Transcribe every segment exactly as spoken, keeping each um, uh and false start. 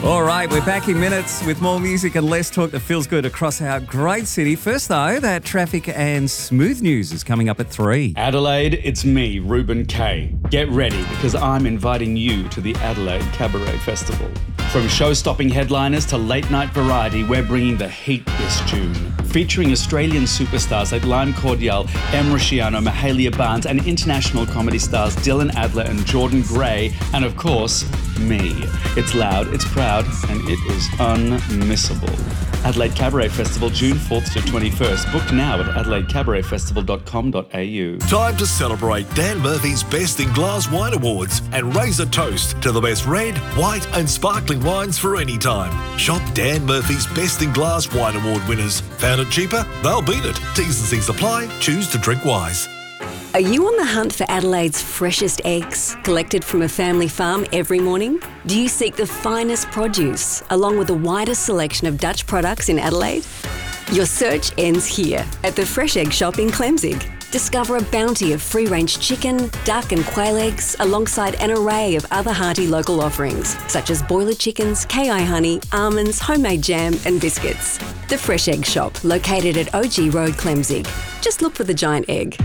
All right, we're back in minutes with more music and less talk that feels good across our great city. First, though, that traffic and smooth news is coming up at three. Adelaide, it's me, Ruben Kay. Get ready because I'm inviting you to the Adelaide Cabaret Festival. From show-stopping headliners to late-night variety, we're bringing the heat this June. Featuring Australian superstars like Lime Cordial, Em Rusciano, Mahalia Barnes, and international comedy stars Dylan Adler and Jordan Gray, and of course, me. It's loud, it's proud, and it is unmissable. Adelaide Cabaret Festival, June fourth to twenty-first. Book now at adelaide cabaret festival dot com dot a u. Time to celebrate Dan Murphy's Best in Glass Wine Awards and raise a toast to the best red, white and sparkling wines for any time. Shop Dan Murphy's Best in Glass Wine Award winners. Found it cheaper? They'll beat it. T's and C's apply. Choose to drink wise. Are you on the hunt for Adelaide's freshest eggs, collected from a family farm every morning? Do you seek the finest produce, along with the widest selection of Dutch products in Adelaide? Your search ends here, at the Fresh Egg Shop in Clemzig. Discover a bounty of free-range chicken, duck and quail eggs, alongside an array of other hearty local offerings, such as boiler chickens, K I honey, almonds, homemade jam and biscuits. The Fresh Egg Shop, located at O G Road, Clemzig. Just look for the giant egg.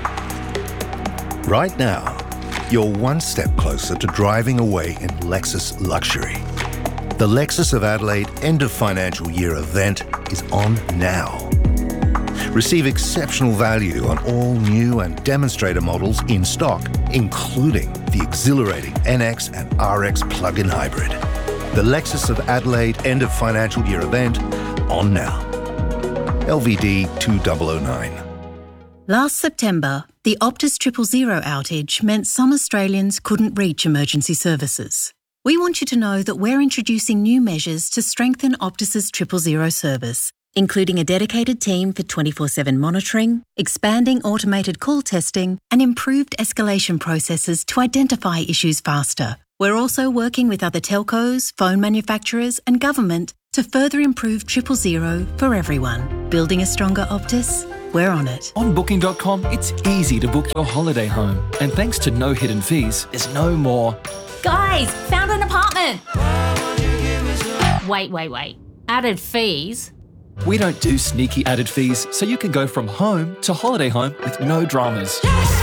Right now, you're one step closer to driving away in Lexus luxury. The Lexus of Adelaide end of financial year event is on now. Receive exceptional value on all new and demonstrator models in stock, including the exhilarating N X and R X plug-in hybrid. The Lexus of Adelaide end of financial year event on now. L V D two thousand nine. Last September, the Optus Triple Zero outage meant some Australians couldn't reach emergency services. We want you to know that we're introducing new measures to strengthen Optus's Triple Zero service, including a dedicated team for twenty-four seven monitoring, expanding automated call testing, and improved escalation processes to identify issues faster. We're also working with other telcos, phone manufacturers, and government to further improve Triple Zero for everyone. Building a stronger Optus? We're on it. On booking dot com, it's easy to book your holiday home. And thanks to no hidden fees, there's no more. Guys, found an apartment. Wait, wait, wait. Added fees? We don't do sneaky added fees, so you can go from home to holiday home with no dramas.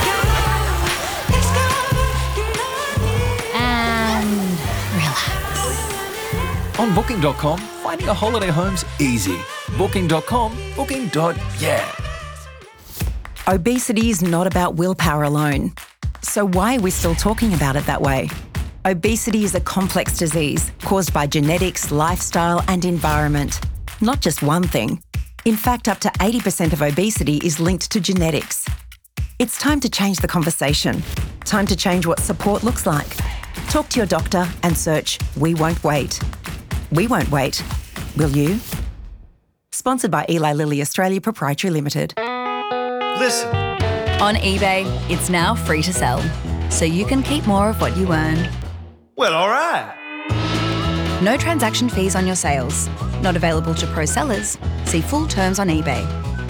And relax. On booking dot com, finding a holiday home's easy. booking dot com, booking. Yeah. Obesity is not about willpower alone. So why are we still talking about it that way? Obesity is a complex disease caused by genetics, lifestyle and environment. Not just one thing. In fact, up to eighty percent of obesity is linked to genetics. It's time to change the conversation. Time to change what support looks like. Talk to your doctor and search We Won't Wait. We won't wait. Will you? Sponsored by Eli Lilly Australia Proprietary Limited. Listen. On eBay, it's now free to sell, so you can keep more of what you earn. Well, all right. No transaction fees on your sales. Not available to pro sellers. See full terms on eBay.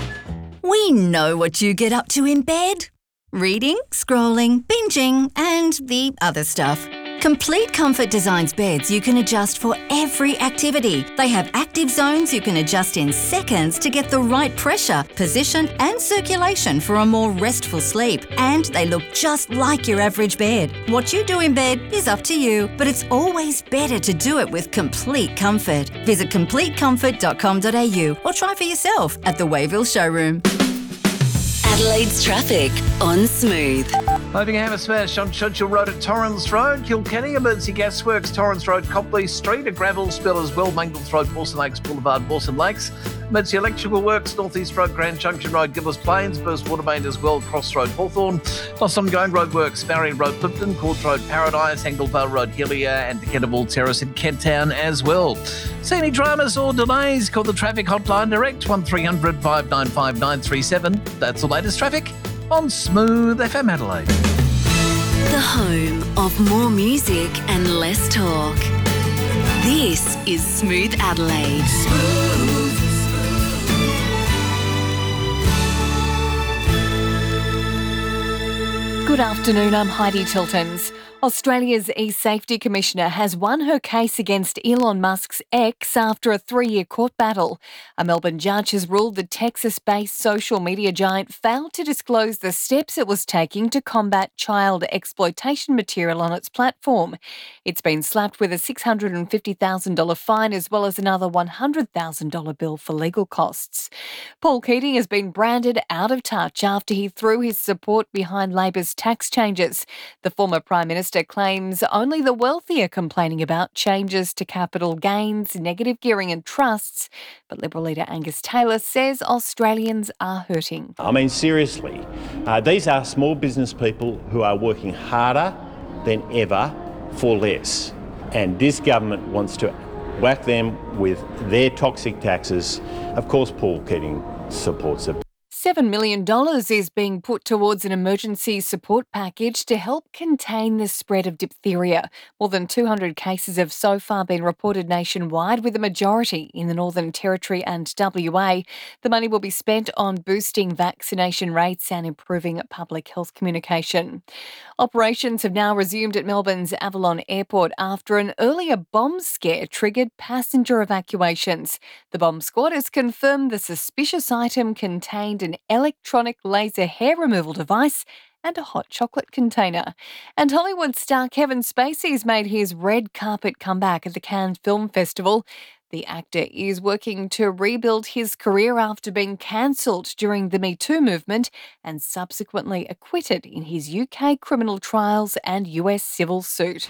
We know what you get up to in bed. Reading, scrolling, binging, and the other stuff. Complete Comfort designs beds you can adjust for every activity. They have active zones you can adjust in seconds to get the right pressure, position, and circulation for a more restful sleep. And they look just like your average bed. What you do in bed is up to you, but it's always better to do it with Complete Comfort. Visit complete comfort dot com dot a u or try for yourself at the Wayville showroom. Adelaide's traffic on Smooth. Moving ahead, a smash on Churchill Road at Torrens Road, Kilkenny, emergency gasworks, Torrens Road, Copley Street, a gravel spill as well, Mangles Road, Mawson Lakes Boulevard, Mawson Lakes, emergency electrical works, North East Road, Grand Junction Road, Gillis Plains, burst water main as well, Cross Road, Hawthorn, lost ongoing road works, Barry Road, Clifton, Court Road, Paradise, Anglevale Road, Hillier, and Decatable Terrace in Kent Town as well. See any dramas or delays? Call the traffic hotline direct, one three hundred, five nine five, nine three seven. That's the latest traffic on Smooth F M Adelaide. The home of more music and less talk. This is Smooth Adelaide. Smooth. Good afternoon, I'm Heidi Tiltons. Australia's e-safety commissioner has won her case against Elon Musk's ex after a three-year court battle. A Melbourne judge has ruled the Texas-based social media giant failed to disclose the steps it was taking to combat child exploitation material on its platform. It's been slapped with a six hundred fifty thousand dollars fine as well as another one hundred thousand dollars bill for legal costs. Paul Keating has been branded out of touch after he threw his support behind Labor's tax changes. The former Prime Minister claims only the wealthy are complaining about changes to capital gains, negative gearing and trusts, but Liberal leader Angus Taylor says Australians are hurting. I mean, seriously, uh, these are small business people who are working harder than ever for less, and this government wants to whack them with their toxic taxes. Of course, Paul Keating supports it. seven million dollars is being put towards an emergency support package to help contain the spread of diphtheria. More than two hundred cases have so far been reported nationwide, with a majority in the Northern Territory and W A. The money will be spent on boosting vaccination rates and improving public health communication. Operations have now resumed at Melbourne's Avalon Airport after an earlier bomb scare triggered passenger evacuations. The bomb squad has confirmed the suspicious item contained an electronic laser hair removal device and a hot chocolate container. And Hollywood star Kevin Spacey's made his red carpet comeback at the Cannes Film Festival. The actor is working to rebuild his career after being cancelled during the Me Too movement and subsequently acquitted in his U K criminal trials and U S civil suit.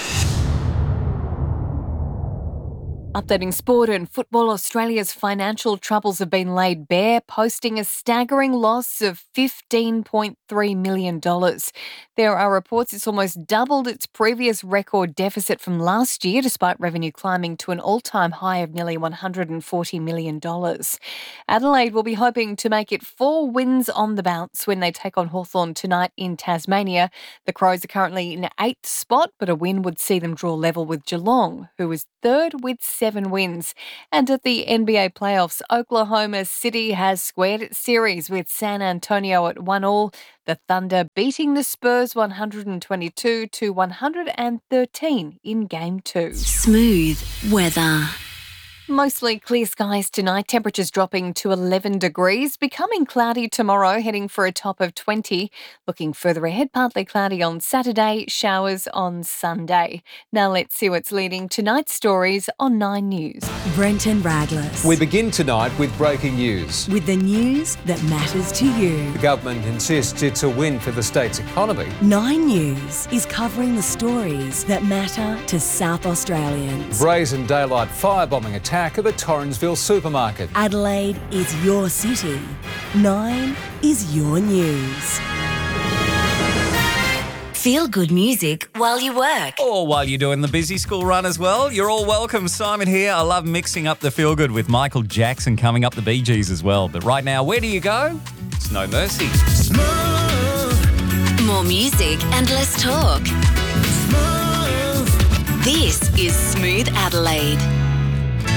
Updating sport and football, Australia's financial troubles have been laid bare, posting a staggering loss of fifteen point three million dollars. There are reports it's almost doubled its previous record deficit from last year, despite revenue climbing to an all-time high of nearly one hundred forty million dollars. Adelaide will be hoping to make it four wins on the bounce when they take on Hawthorn tonight in Tasmania. The Crows are currently in eighth spot, but a win would see them draw level with Geelong, who is third with seven wins. And at the N B A playoffs, Oklahoma City has squared its series with San Antonio at one all. The Thunder beating the Spurs one hundred twenty-two to one hundred thirteen in Game two. Smooth weather. Mostly clear skies tonight, temperatures dropping to eleven degrees, becoming cloudy tomorrow, heading for a top of twenty. Looking further ahead, partly cloudy on Saturday, showers on Sunday. Now let's see what's leading tonight's stories on Nine News. Brenton Radless. We begin tonight with breaking news. With the news that matters to you. The government insists it's a win for the state's economy. Nine News is covering the stories that matter to South Australians. Brazen daylight firebombing attack at the Torrensville supermarket. Adelaide is your city. Nine is your news. Feel good music while you work. Or while you're doing the busy school run as well. You're all welcome. Simon here. I love mixing up the feel good with Michael Jackson coming up the Bee Gees as well. But right now, where do you go? It's No Mercy. Smooth. More music and less talk. Smooth. This is Smooth Adelaide.